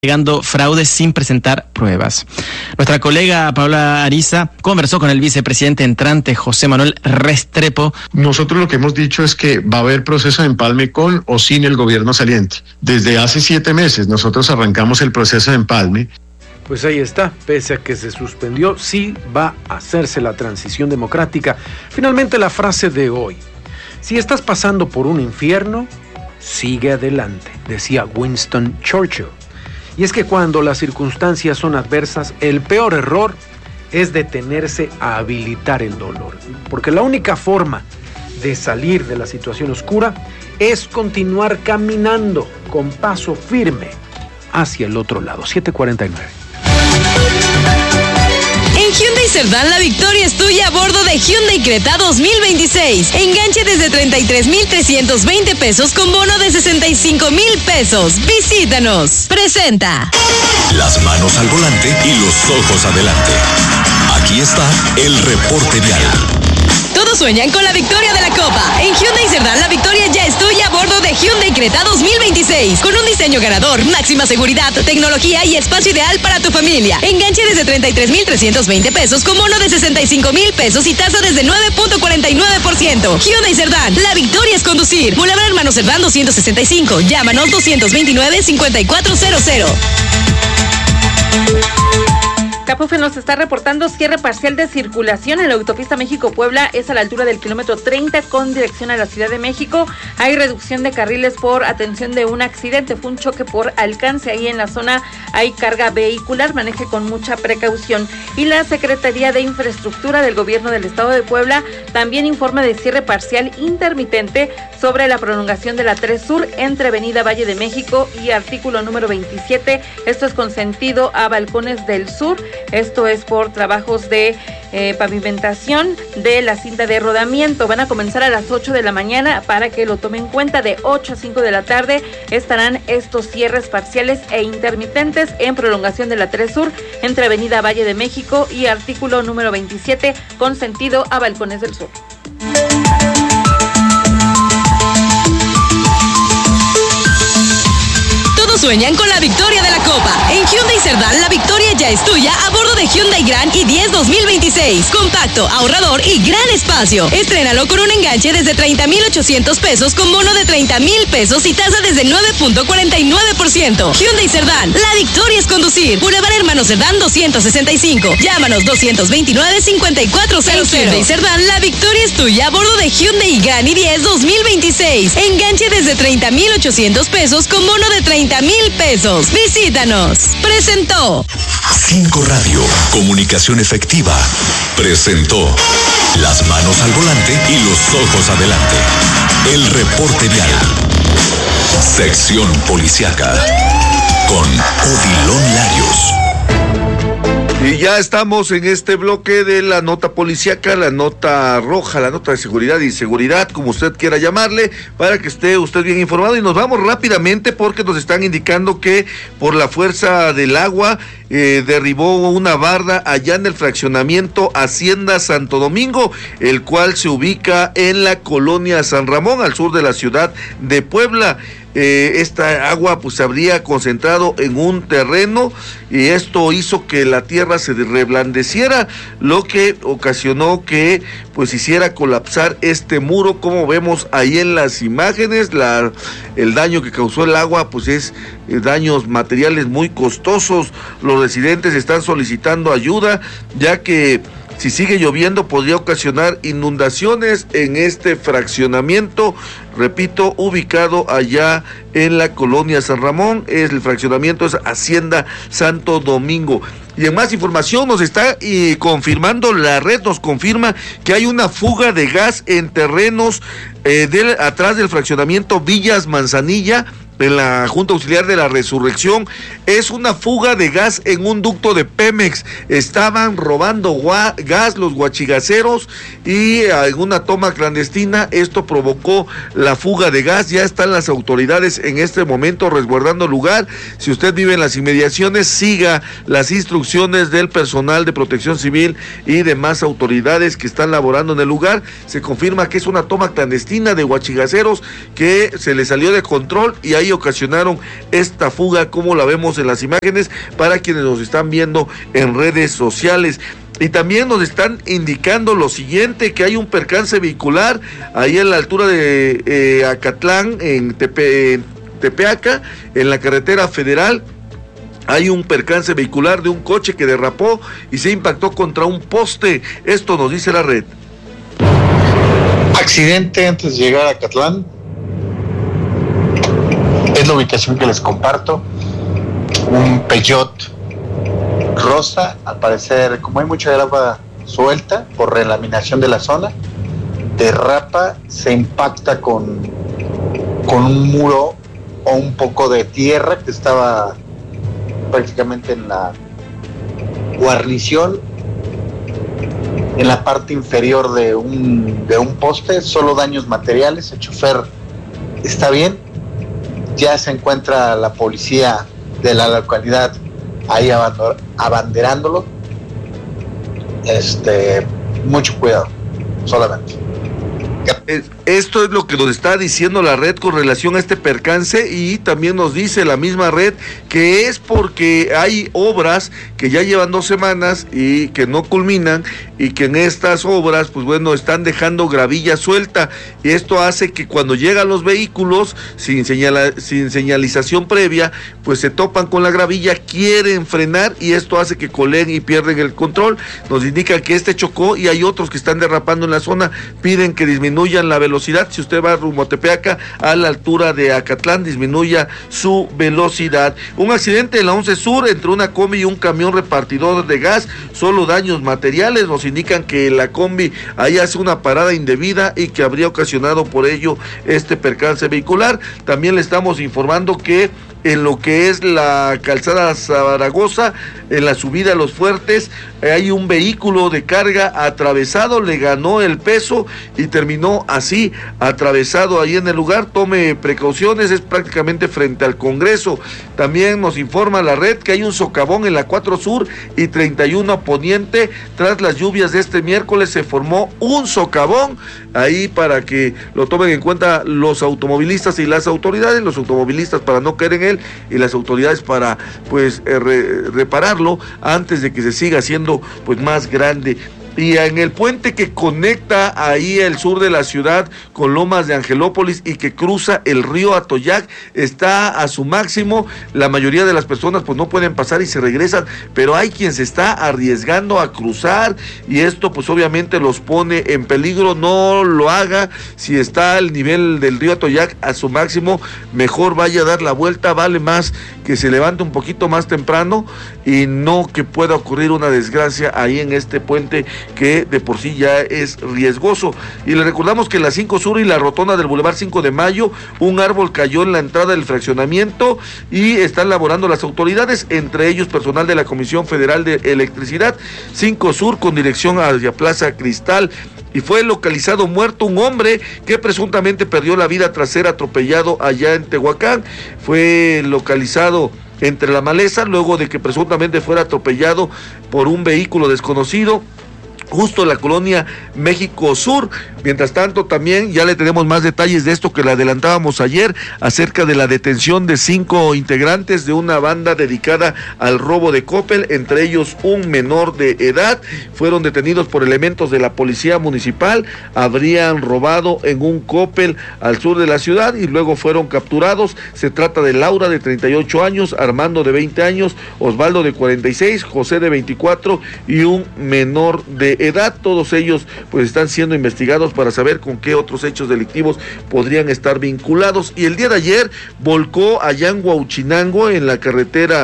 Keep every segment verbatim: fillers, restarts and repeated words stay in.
Llegando fraude sin presentar pruebas. Nuestra colega Paola Ariza conversó con el vicepresidente entrante José Manuel Restrepo. Nosotros lo que hemos dicho es que va a haber proceso de empalme con o sin el gobierno saliente. Desde hace siete meses nosotros arrancamos el proceso de empalme. Pues ahí está, pese a que se suspendió, sí va a hacerse la transición democrática. Finalmente la frase de hoy: si estás pasando por un infierno, sigue adelante, decía Winston Churchill. Y es que cuando las circunstancias son adversas, el peor error es detenerse a habilitar el dolor. Porque la única forma de salir de la situación oscura es continuar caminando con paso firme hacia el otro lado. siete cuarenta y nueve. En Hyundai Cerdán, la victoria es tuya a bordo de Hyundai Creta dos mil veintiséis. Enganche desde treinta y tres mil trescientos veinte pesos con bono de sesenta y cinco mil pesos. Visítanos. Presenta. Las manos al volante y los ojos adelante. Aquí está el reporte vial. Todos sueñan con la victoria de la Copa. En Hyundai Cerdán, la victoria ya es tuya a bordo de Hyundai Creta dos mil veintiséis. Con un diseño ganador, máxima seguridad, tecnología y espacio ideal para tu familia. Enganche desde treinta y tres mil trescientos veinte pesos con bono de sesenta y cinco mil pesos y tasa desde nueve punto cuarenta y nueve por ciento. Hyundai Cerdán, la victoria es conducir. Boulevard Hermano Cerdán doscientos sesenta y cinco. Llámanos doscientos veintinueve, cincuenta y cuatro cero cero. Capufe nos está reportando cierre parcial de circulación en la autopista México-Puebla, es a la altura del kilómetro treinta con dirección a la Ciudad de México. Hay reducción de carriles por atención de un accidente, fue un choque por alcance. Ahí en la zona hay carga vehicular, maneje con mucha precaución. Y la Secretaría de Infraestructura del Gobierno del Estado de Puebla también informa de cierre parcial intermitente sobre la prolongación de la tres Sur entre Avenida Valle de México y artículo número veintisiete. Esto es con sentido a Balcones del Sur. Esto es por trabajos de eh, pavimentación de la cinta de rodamiento. Van a comenzar a las ocho de la mañana para que lo tomen en cuenta. De ocho a cinco de la tarde estarán estos cierres parciales e intermitentes en prolongación de la tres Sur entre Avenida Valle de México y artículo número veintisiete con sentido a Balcones del Sur. Sueñan con la victoria de la Copa. En Hyundai Cerdán, la victoria ya es tuya a bordo de Hyundai Grand i diez dos mil veintiséis. Compacto, ahorrador y gran espacio. Estrénalo con un enganche desde treinta mil ochocientos pesos con bono de treinta mil pesos y tasa desde nueve punto cuarenta y nueve por ciento. Hyundai Cerdán, la victoria es conducir. Boulevard Hermano Cerdán doscientos sesenta y cinco. Llámanos doscientos veintinueve, cincuenta y cuatro cero cero. Hyundai Cerdán, la victoria es tuya a bordo de Hyundai Grand i diez dos mil veintiséis. Enganche desde treinta mil ochocientos pesos con bono de treinta mil pesos. Visítanos. Presentó Cinco Radio, comunicación efectiva. Presentó Las manos al volante y los ojos adelante. El reporte vial. Sección policiaca con Odilon Larios. Y ya estamos en este bloque de la nota policíaca, la nota roja, la nota de seguridad y inseguridad, como usted quiera llamarle, para que esté usted bien informado. Y nos vamos rápidamente porque nos están indicando que por la fuerza del agua eh, derribó una barda allá en el fraccionamiento Hacienda Santo Domingo, el cual se ubica en la colonia San Ramón, al sur de la ciudad de Puebla. Eh, esta agua pues se habría concentrado en un terreno y esto hizo que la tierra se reblandeciera, lo que ocasionó que pues hiciera colapsar este muro, como vemos ahí en las imágenes. La, el daño que causó el agua pues es eh, daños materiales muy costosos. Los residentes están solicitando ayuda, ya que si sigue lloviendo podría ocasionar inundaciones en este fraccionamiento, repito, ubicado allá en la colonia San Ramón. Es el fraccionamiento es Hacienda Santo Domingo. Y en más información nos está eh, confirmando, la red nos confirma que hay una fuga de gas en terrenos eh, del, atrás del fraccionamiento Villas Manzanilla, en la Junta Auxiliar de la Resurrección. Es una fuga de gas en un ducto de Pemex. Estaban robando gua- gas los guachigaceros y en una toma clandestina esto provocó la fuga de gas. Ya están las autoridades en este momento resguardando el lugar. Si usted vive en las inmediaciones, siga las instrucciones del personal de Protección Civil y demás autoridades que están laborando en el lugar. Se confirma que es una toma clandestina de guachigaceros que se le salió de control y hay y ocasionaron esta fuga, como la vemos en las imágenes para quienes nos están viendo en redes sociales. Y también nos están indicando lo siguiente, que hay un percance vehicular ahí en la altura de eh, Acatlán, en Tepe, Tepeaca, en la carretera federal. Hay un percance vehicular de un coche que derrapó y se impactó contra un poste. Esto nos dice la red. Accidente antes de llegar a Acatlán. Es la ubicación que les comparto. Un Peugeot rosa, al parecer, como hay mucha grava suelta por relaminación de la zona, derrapa, se impacta con, con un muro o un poco de tierra que estaba prácticamente en la guarnición, en la parte inferior de un, de un poste, solo daños materiales. El chofer está bien, ya se encuentra la policía de la localidad ahí abanderándolo. Este, mucho cuidado, solamente. Esto es lo que nos está diciendo la red con relación a este percance, y también nos dice la misma red que es porque hay obras que ya llevan dos semanas y que no culminan, y que en estas obras, pues bueno, están dejando gravilla suelta, y esto hace que cuando llegan los vehículos sin, señala, sin señalización previa, pues se topan con la gravilla, quieren frenar, y esto hace que coleen y pierden el control. Nos indica que este chocó y hay otros que están derrapando en la zona, piden que disminuyan la velocidad. Si usted va rumbo a Tepeaca, a la altura de Acatlán, disminuya su velocidad. Un accidente en la once Sur entre una combi y un camión repartidor de gas, solo daños materiales. Nos indican que la combi ahí hace una parada indebida y que habría ocasionado por ello este percance vehicular. También le estamos informando que en lo que es la calzada Zaragoza, en la subida a Los Fuertes, hay un vehículo de carga atravesado, le ganó el peso y terminó así, atravesado ahí en el lugar. Tome precauciones, es prácticamente frente al Congreso. También nos informa la red que hay un socavón en la cuatro Sur y treinta y uno Poniente. Tras las lluvias de este miércoles se formó un socavón ahí, para que lo tomen en cuenta los automovilistas y las autoridades, los automovilistas para no caer en él y las autoridades para pues eh, re, repararlo antes de que se siga haciendo pues más grande. Y en el puente que conecta ahí el sur de la ciudad con Lomas de Angelópolis y que cruza el río Atoyac, está a su máximo. La mayoría de las personas pues no pueden pasar y se regresan, pero hay quien se está arriesgando a cruzar, y esto pues obviamente los pone en peligro. No lo haga. Si está el nivel del río Atoyac a su máximo, mejor vaya a dar la vuelta. Vale más que se levante un poquito más temprano y no que pueda ocurrir una desgracia ahí en este puente, que de por sí ya es riesgoso. Y le recordamos que en la cinco Sur y la rotonda del Boulevard cinco de Mayo, un árbol cayó en la entrada del fraccionamiento y están laborando las autoridades, entre ellos personal de la Comisión Federal de Electricidad. cinco Sur con dirección hacia Plaza Cristal. Y fue localizado muerto un hombre que presuntamente perdió la vida tras ser atropellado allá en Tehuacán. Fue localizado entre la maleza luego de que presuntamente fuera atropellado por un vehículo desconocido justo en la colonia México Sur. Mientras tanto, también ya le tenemos más detalles de esto que le adelantábamos ayer, acerca de la detención de cinco integrantes de una banda dedicada al robo de Coppel, entre ellos un menor de edad. Fueron detenidos por elementos de la policía municipal, habrían robado en un Coppel al sur de la ciudad y luego fueron capturados. Se trata de Laura, de treinta y ocho años, Armando, de veinte años, Osvaldo, de cuarenta y seis, José, de veinticuatro y un menor de edad. Todos ellos pues están siendo investigados para saber con qué otros hechos delictivos podrían estar vinculados. Y el día de ayer volcó allá en Huauchinango, en la carretera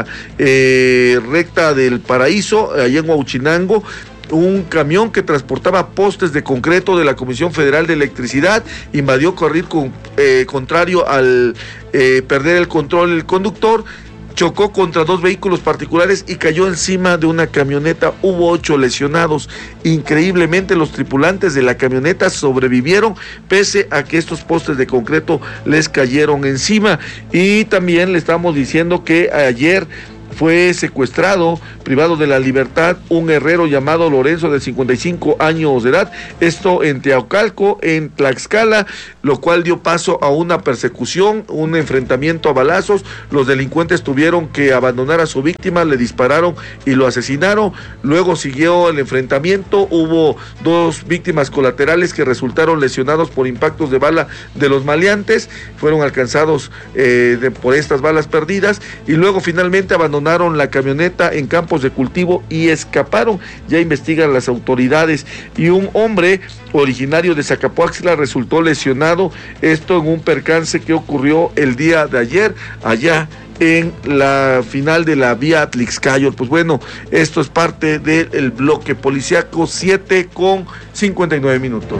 eh, recta del Paraíso, allá en Huauchinango, un camión que transportaba postes de concreto de la Comisión Federal de Electricidad invadió carril con, eh, contrario al eh, perder el control el conductor. Chocó contra dos vehículos particulares y cayó encima de una camioneta. Hubo ocho lesionados. Increíblemente, los tripulantes de la camioneta sobrevivieron, pese a que estos postes de concreto les cayeron encima. Y también le estamos diciendo que ayer fue secuestrado, privado de la libertad, un herrero llamado Lorenzo, de cincuenta y cinco años de edad, esto en Teocalco, en Tlaxcala. lo cual dio paso a una persecución, un enfrentamiento a balazos. Los delincuentes tuvieron que abandonar a su víctima, le dispararon y lo asesinaron. Luego siguió el enfrentamiento, hubo dos víctimas colaterales que resultaron lesionados por impactos de bala de los maleantes, fueron alcanzados eh, de, por estas balas perdidas, y luego finalmente abandonaron la camioneta en campos de cultivo y escaparon. Ya investigan las autoridades. Y un hombre originario de Zacapoaxtla resultó lesionado, esto en un percance que ocurrió el día de ayer allá en la final de la vía Atlixcáyotl. Pues bueno, esto es parte del bloque policiaco, siete con cincuenta y nueve minutos.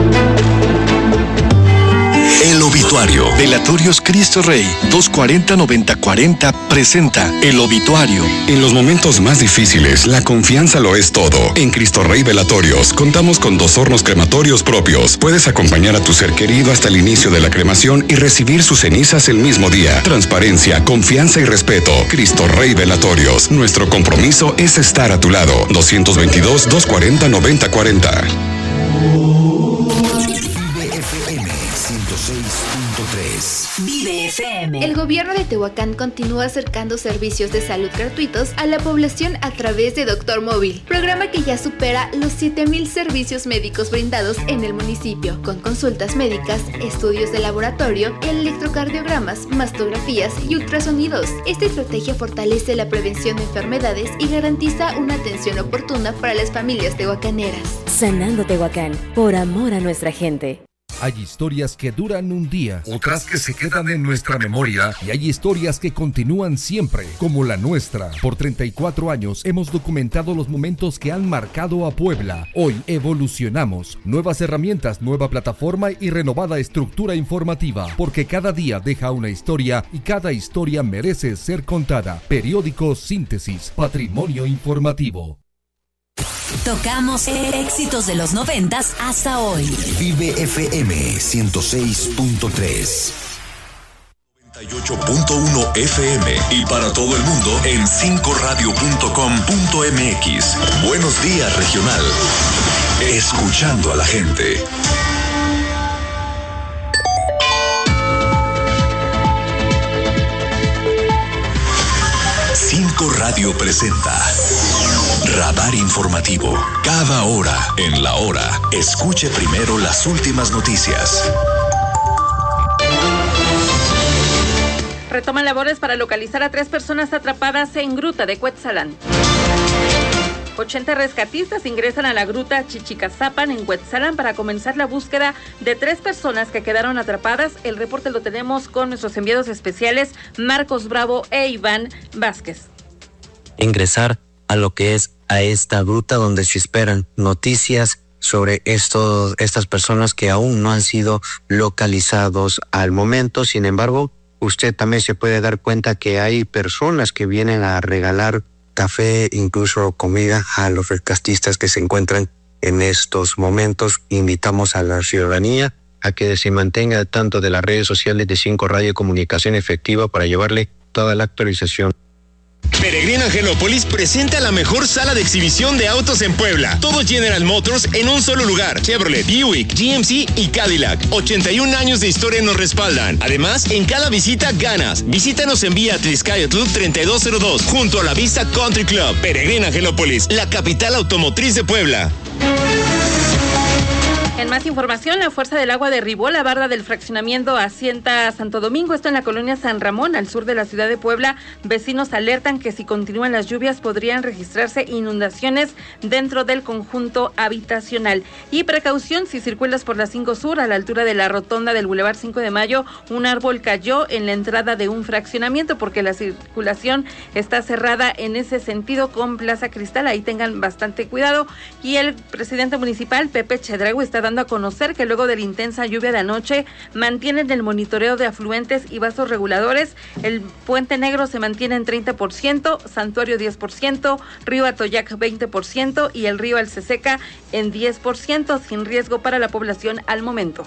El obituario. Velatorios Cristo Rey dos cuarenta noventa cuarenta presenta El Obituario. En los momentos más difíciles, la confianza lo es todo. En Cristo Rey Velatorios contamos con dos hornos crematorios propios. Puedes acompañar a tu ser querido hasta el inicio de la cremación y recibir sus cenizas el mismo día. Transparencia, confianza y respeto. Cristo Rey Velatorios. Nuestro compromiso es estar a tu lado. doscientos veintidós, doscientos cuarenta, noventa cuarenta. Vive F M. El gobierno de Tehuacán continúa acercando servicios de salud gratuitos a la población a través de Doctor Móvil, programa que ya supera los siete mil servicios médicos brindados en el municipio, con consultas médicas, estudios de laboratorio, electrocardiogramas, mastografías y ultrasonidos. Esta estrategia fortalece la prevención de enfermedades y garantiza una atención oportuna para las familias tehuacaneras. Sanando Tehuacán, por amor a nuestra gente. Hay historias que duran un día, otras que se quedan en nuestra memoria, y hay historias que continúan siempre, como la nuestra. Por treinta y cuatro años hemos documentado los momentos que han marcado a Puebla. Hoy evolucionamos. Nuevas herramientas, nueva plataforma y renovada estructura informativa, porque cada día deja una historia y cada historia merece ser contada. Periódico Síntesis, Patrimonio Informativo. Tocamos éxitos de los noventas hasta hoy. Vive F M ciento seis punto tres. noventa y ocho punto uno F M y para todo el mundo en cinco radio punto com punto m x. Buenos días, regional. Escuchando a la gente. cinco Radio presenta Radar Informativo. Cada hora en la hora, escuche primero las últimas noticias. Retoman labores para localizar a tres personas atrapadas en gruta de Cuetzalan. ochenta rescatistas ingresan a la gruta Chichicazapan en Cuetzalan para comenzar la búsqueda de tres personas que quedaron atrapadas. El reporte lo tenemos con nuestros enviados especiales Marcos Bravo e Iván Vázquez. Ingresar a lo que es a esta gruta donde se esperan noticias sobre estos, estas personas que aún no han sido localizados al momento. Sin embargo, usted también se puede dar cuenta que hay personas que vienen a regalar café, incluso comida a los rescatistas que se encuentran en estos momentos. Invitamos a la ciudadanía a que se mantenga al tanto de las redes sociales de cinco Radio Comunicación Efectiva para llevarle toda la actualización. Peregrina Angelópolis presenta la mejor sala de exhibición de autos en Puebla. Todos General Motors en un solo lugar. Chevrolet, Buick, G M C y Cadillac. ochenta y un años de historia nos respaldan. Además, en cada visita ganas. Visítanos en vía Atlixcáyotl treinta y dos cero dos, junto a la Vista Country Club. Peregrina Angelópolis, la capital automotriz de Puebla. En más información, la Fuerza del Agua derribó la barda del fraccionamiento Hacienda Santo Domingo, esto en la colonia San Ramón, al sur de la ciudad de Puebla. Vecinos alertan que si continúan las lluvias podrían registrarse inundaciones dentro del conjunto habitacional. Y precaución, si circulas por la cinco Sur, a la altura de la rotonda del Boulevard cinco de Mayo, un árbol cayó en la entrada de un fraccionamiento porque la circulación está cerrada en ese sentido con Plaza Cristal. Ahí tengan bastante cuidado. Y el presidente municipal, Pepe Chedraui, está dando a conocer que luego de la intensa lluvia de anoche mantienen el monitoreo de afluentes y vasos reguladores. El Puente Negro se mantiene en treinta por ciento, Santuario diez por ciento, Río Atoyac veinte por ciento y el río Alceseca en diez por ciento, sin riesgo para la población al momento.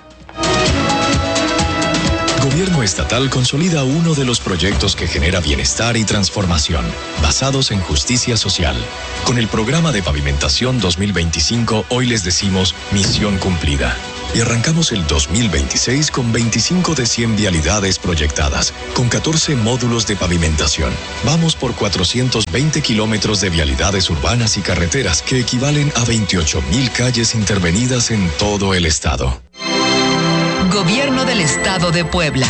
Gobierno estatal consolida uno de los proyectos que genera bienestar y transformación, basados en justicia social. Con el programa de pavimentación dos mil veinticinco, hoy les decimos misión cumplida. y arrancamos el dos mil veintiséis con veinticinco de cien vialidades proyectadas, con catorce módulos de pavimentación. Vamos por cuatrocientos veinte kilómetros de vialidades urbanas y carreteras que equivalen a veintiocho mil calles intervenidas en todo el estado. Gobierno del Estado de Puebla.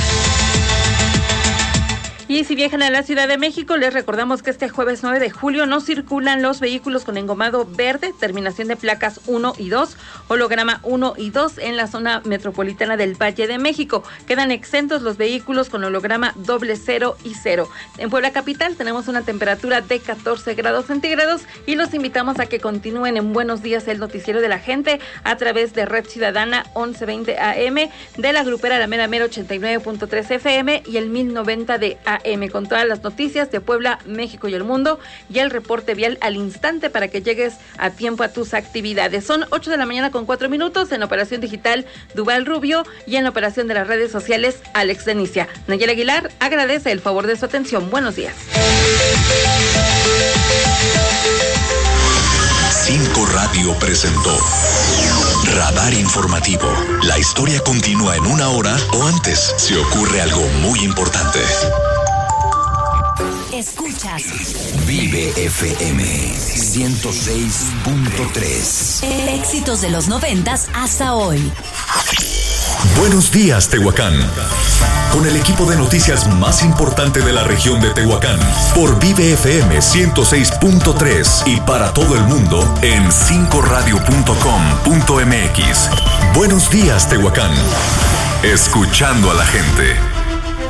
Y si viajan a la Ciudad de México, les recordamos que este jueves nueve de julio no circulan los vehículos con engomado verde, terminación de placas uno y dos, holograma uno y dos en la zona metropolitana del Valle de México. Quedan exentos los vehículos con holograma doble cero y cero. En Puebla Capital tenemos una temperatura de catorce grados centígrados y los invitamos a que continúen en Buenos Días, el noticiero de la gente, a través de Red Ciudadana once veinte A M, de la grupera La Mera Mera ochenta y nueve punto tres F M y el mil noventa de A M, con todas las noticias de Puebla, México y el mundo, y el reporte vial al instante para que llegues a tiempo a tus actividades. Son ocho de la mañana con cuatro minutos, en operación digital Duval Rubio y en la operación de las redes sociales Alex Denicia. Nayeli Aguilar agradece el favor de su atención. Buenos días. Cinco Radio presentó Radar Informativo. La historia continúa en una hora o antes si ocurre algo muy importante. Escuchas Vive F M ciento seis punto tres. Éxitos de los noventas hasta hoy. Buenos días, Tehuacán. Con el equipo de noticias más importante de la región de Tehuacán, por Vive F M ciento seis punto tres y para todo el mundo en cinco radio punto com punto m x. Buenos días, Tehuacán. Escuchando a la gente.